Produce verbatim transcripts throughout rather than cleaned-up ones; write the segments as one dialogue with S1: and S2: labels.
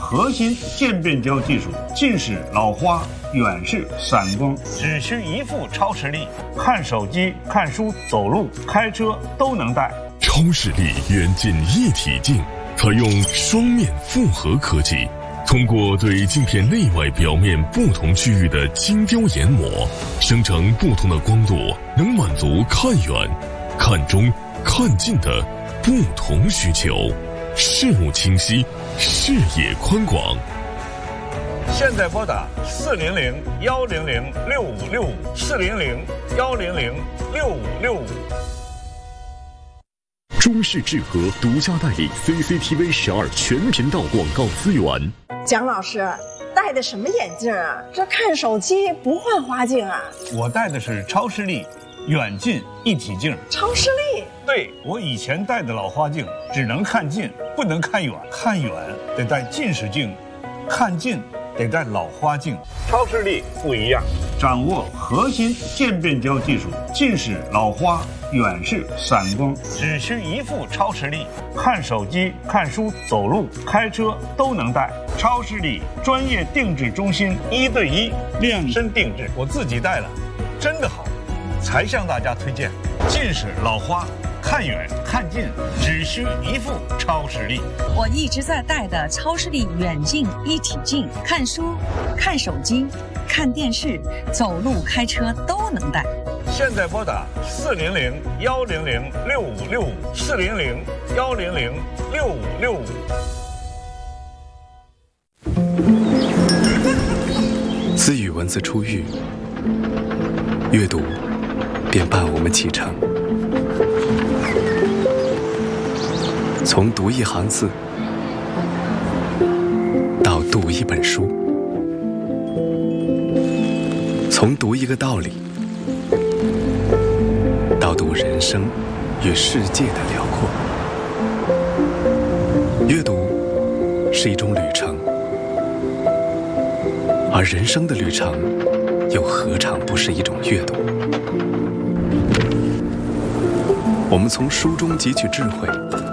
S1: 核心渐变焦技术，近视、老花、远视、散光，只需一副超视力，看手机、看书、走路、开车都能戴。
S2: 超视力远近一体镜，采用双面复合科技，通过对镜片内外表面不同区域的精雕研磨，生成不同的光度，能满足看远、看中、看近的不同需求，视物清晰，视野宽广。
S1: 现在拨打四零零幺零零六五六五四零零幺零零六五六五。
S2: 中视智和独家代理 C C T V 十二全频道广告资源。
S3: 蒋老师戴的什么眼镜啊？这看手机不换花镜啊？
S1: 我戴的是超视力远近一体镜。
S3: 超视力？
S1: 对，我以前戴的老花镜只能看近，不能看远，看远得戴近视镜，看近得戴老花镜。超视力不一样，掌握核心渐变焦技术，近视、老花、远视、散光，只需一副超视力，看手机、看书、走路、开车都能戴。超视力专业定制中心，一对一量身定制，我自己戴了，真的好，才向大家推荐。近视、老花、看远看近，只需一副超视力。
S4: 我一直在戴的超视力远近一体镜，看书、看手机、看电视、走路、开车都能戴。
S1: 现在拨打四零零幺零零六五六五四零零幺零零六五六五。
S5: 自语文字出狱，阅读便伴我们启程。从读一行字到读一本书，从读一个道理到读人生与世界的辽阔。阅读是一种旅程，而人生的旅程又何尝不是一种阅读？我们从书中汲取智慧，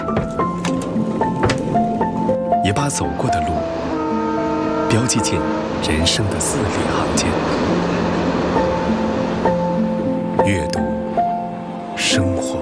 S5: 也把走过的路标记进人生的字里行间。阅读生活。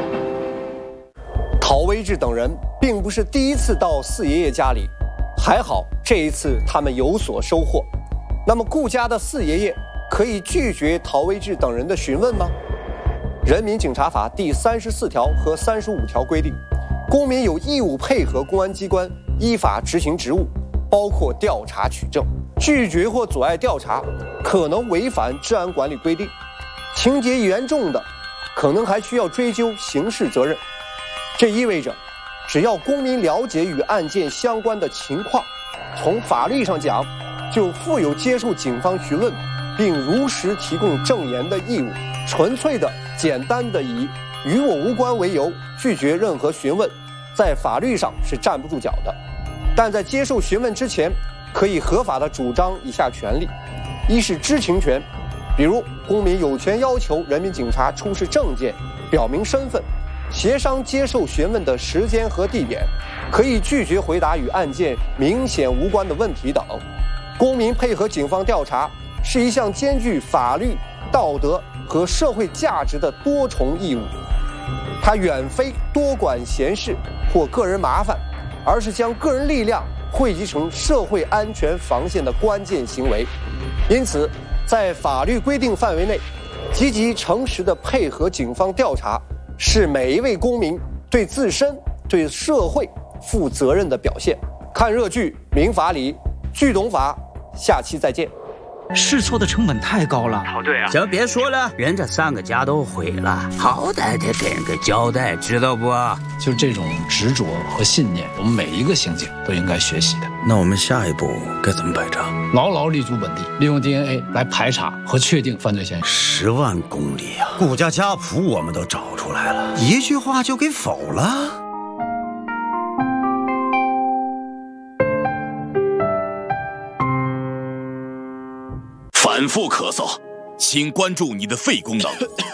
S6: 陶威志等人并不是第一次到四爷爷家里，还好这一次他们有所收获。那么顾家的四爷爷可以拒绝陶威志等人的询问吗？人民警察法第三十四条和三十五条规定，公民有义务配合公安机关依法执行职务，包括调查取证。拒绝或阻碍调查可能违反治安管理规定，情节严重的可能还需要追究刑事责任。这意味着只要公民了解与案件相关的情况，从法律上讲就负有接受警方询问并如实提供证言的义务。纯粹的简单的以与我无关为由拒绝任何询问，在法律上是站不住脚的。但在接受询问之前，可以合法的主张以下权利：一是知情权，比如公民有权要求人民警察出示证件表明身份，协商接受询问的时间和地点，可以拒绝回答与案件明显无关的问题等。公民配合警方调查是一项兼具法律、道德和社会价值的多重义务，它远非多管闲事或个人麻烦，而是将个人力量汇集成社会安全防线的关键行为。因此，在法律规定范围内，积极诚实地配合警方调查，是每一位公民对自身、对社会负责任的表现。看热剧，明法理，剧懂法。下期再见。
S7: 试错的成本太高了。
S8: 哦，对啊，
S7: 行，别说了，人家三个家都毁了，好歹得给人个交代，知道不？
S9: 就这种执着和信念，我们每一个刑警都应该学习的。
S10: 那我们下一步该怎么排查？
S9: 牢牢立足本地，利用 D N A 来排查和确定犯罪嫌疑。
S10: 十万公里啊，顾家家谱我们都找出来了，一句话就给否了。
S11: 反复咳嗽，请关注你的肺功能。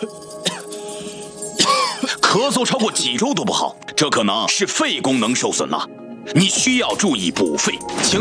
S11: 咳嗽超过几周都不好，这可能是肺功能受损了，你需要注意补肺。请